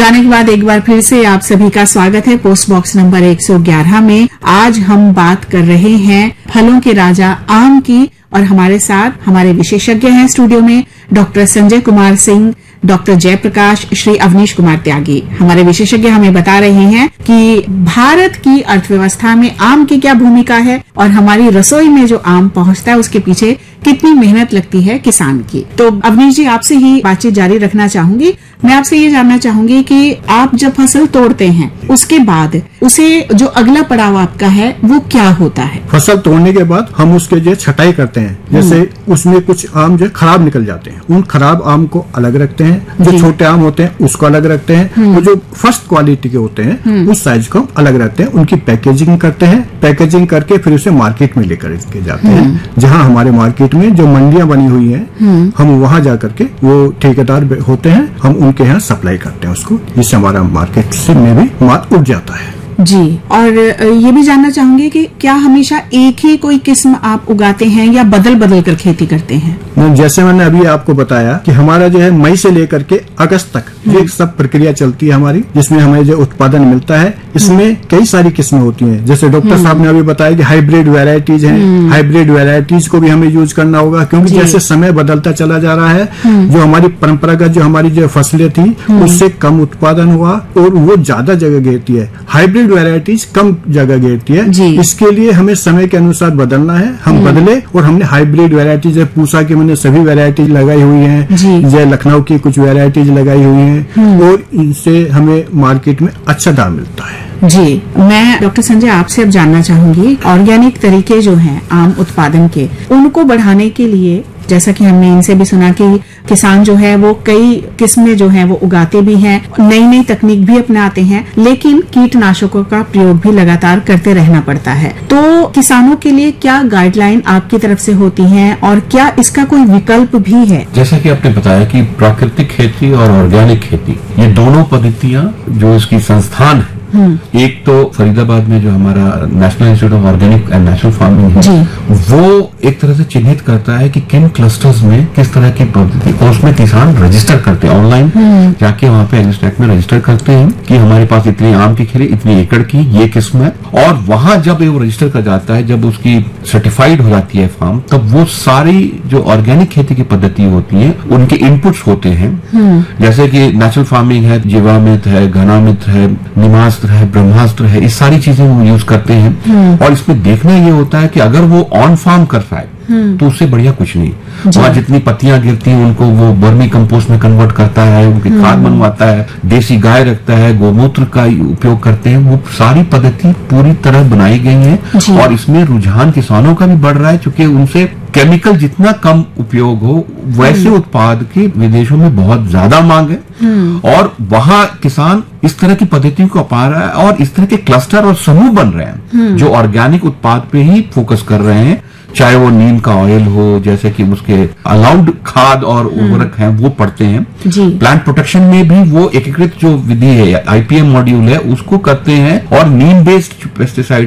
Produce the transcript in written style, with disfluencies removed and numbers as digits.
गाने के बाद एक बार फिर से आप सभी का स्वागत है पोस्ट बॉक्स नंबर 111 में। आज हम बात कर रहे हैं फलों के राजा आम की और हमारे साथ हमारे विशेषज्ञ हैं स्टूडियो में डॉक्टर संजय कुमार सिंह, डॉक्टर जयप्रकाश, श्री अवनीश कुमार त्यागी। हमारे विशेषज्ञ हमें बता रहे हैं कि भारत की अर्थव्यवस्था में आम की क्या भूमिका है और हमारी रसोई में जो आम पहुंचता है उसके पीछे कितनी मेहनत लगती है किसान की। तो अवनीश जी, आपसे ही बातचीत जारी रखना चाहूंगी। मैं आपसे ये जानना चाहूंगी कि आप जब फसल तोड़ते हैं उसके बाद उसे जो अगला पड़ाव आपका है वो क्या होता है? फसल तोड़ने के बाद हम उसके जो छटाई करते हैं, जैसे उसमें कुछ आम जो खराब निकल जाते हैं, उन खराब आम को अलग रखते हैं, जो छोटे आम होते हैं उसको अलग रखते हैं, वो जो फर्स्ट क्वालिटी के होते हैं उस साइज को अलग रखते हैं, उनकी पैकेजिंग करते हैं, पैकेजिंग करके फिर उसे मार्केट में लेकर के जाते हैं, जहाँ हमारे मार्केट में जो मंडियां बनी हुई हैं हम वहां जाकर के वो ठेकेदार होते हैं, हम उनके यहाँ सप्लाई करते हैं उसको, जिससे हमारा मार्केट से में भी माल उठ जाता है जी। और ये भी जानना चाहूंगी कि क्या हमेशा एक ही कोई किस्म आप उगाते हैं या बदल बदल कर खेती करते हैं? जैसे मैंने अभी आपको बताया कि हमारा जो है मई से लेकर के अगस्त तक ये सब प्रक्रिया चलती है हमारी, जिसमें हमें जो उत्पादन मिलता है इसमें कई सारी किस्में होती हैं। जैसे डॉक्टर साहब ने अभी बताया कि हाइब्रिड वैरायटीज हैं, हाइब्रिड वैरायटीज को भी हमें यूज करना होगा, क्योंकि जैसे समय बदलता चला जा रहा है, जो हमारी परंपरागत जो हमारी जो फसलें थी उससे कम उत्पादन हुआ और वो ज्यादा जगह घेरती है, हाइब्रिड वैरायटीज कम जगह घेरती है। इसके लिए हमें समय के अनुसार बदलना है, हम बदले और हमने हाइब्रिड वैरायटीज, पूसा की मैंने सभी वैरायटीज लगाई हुई हैं, जय लखनऊ की कुछ वैरायटीज लगाई हुई हैं और इनसे हमें मार्केट में अच्छा दाम मिलता है। जी, मैं डॉक्टर संजय आपसे अब जानना चाहूंगी ऑर्गेनिक तरीके जो हैं आम उत्पादन के, उनको बढ़ाने के लिए, जैसा कि हमने इनसे भी सुना कि किसान जो है वो कई किस्में जो है वो उगाते भी हैं, नई नई तकनीक भी अपनाते हैं, लेकिन कीटनाशकों का प्रयोग भी लगातार करते रहना पड़ता है। तो किसानों के लिए क्या गाइडलाइन आपकी तरफ से होती हैं और क्या इसका कोई विकल्प भी है? जैसा कि आपने बताया कि प्राकृतिक खेती और ऑर्गेनिक खेती, ये दोनों पद्धतियां जो इसकी संस्थान है, एक तो फरीदाबाद में जो हमारा national institute of organic and natural farming है, वो एक तरह से चिन्हित करता है कि किन क्लस्टर्स में किस तरह की पद्धति, और उसमें किसान रजिस्टर करते हैं ऑनलाइन, जाके वहां पे एग्रीस्टैक में रजिस्टर करते हैं कि हमारे पास इतनी आम की खेती, इतनी एकड़ की ये किस्म है, और वहां जब वो रजिस्टर कर जाता है, जब उसकी सर्टिफाइड हो जाती है फार्म, तब वो सारी जो ऑर्गेनिक खेती की पद्धति होती है उनके इनपुट्स होते हैं, जैसे कि नेचुरल फार्मिंग है, जीवामृत है, घनामृत है, निमास्त्र है, ब्रह्मास्त्र है, इस सारी चीजें वो यूज करते हैं। और इसमें देखना ये होता है कि अगर वो ऑन फार्म कर पाए तो उससे बढ़िया कुछ नहीं। वहां जितनी पत्तियां गिरती हैं उनको वो वर्मी कंपोस्ट में कन्वर्ट करता है, उनकी खाद बनवाता है, देसी गाय रखता है, गोमूत्र का उपयोग करते हैं, वो सारी पद्धति पूरी तरह बनाई गई है और इसमें रुझान किसानों का भी बढ़ रहा है, क्योंकि उनसे केमिकल जितना कम उपयोग हो वैसे उत्पाद की विदेशों में बहुत ज्यादा मांग है और वहां किसान इस तरह की पद्धति को अपना रहा है और इस तरह के क्लस्टर और समूह बन रहे हैं जो ऑर्गेनिक उत्पाद पे ही फोकस कर रहे हैं, चाहे वो नीम का ऑयल हो, जैसे कि उसके अलाउड खाद और उर्वरक हैं वो पड़ते हैं। प्लांट प्रोटेक्शन में भी वो एकीकृत जो विधि है, IPM मॉड्यूल है, उसको करते हैं और नीम बेस्ड पेस्टिसाइड